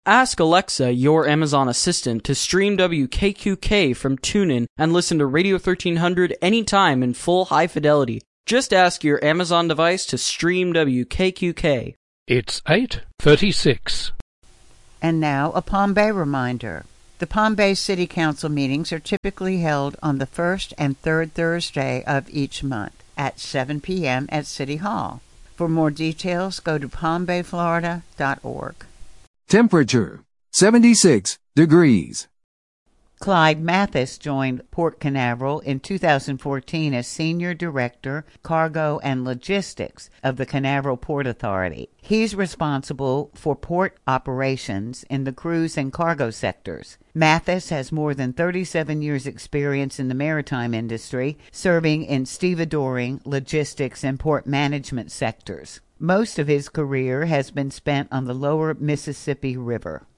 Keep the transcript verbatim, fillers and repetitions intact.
Ask Alexa, your Amazon assistant, to stream W K Q K from TuneIn and listen to Radio thirteen hundred anytime in full high fidelity. Just ask your Amazon device to stream W K Q K. It's eight thirty-six. And now a Palm Bay reminder. The Palm Bay City Council meetings are typically held on the first and third Thursday of each month at seven p.m. at City Hall. For more details, go to palm bay florida dot org. Temperature, seventy-six degrees. Clyde Mathis joined Port Canaveral in two thousand fourteen as Senior Director, Cargo and Logistics of the Canaveral Port Authority. He's responsible for port operations in the cruise and cargo sectors. Mathis has more than thirty-seven years' experience in the maritime industry, serving in stevedoring, logistics, and port management sectors. Most of his career has been spent on the lower Mississippi River.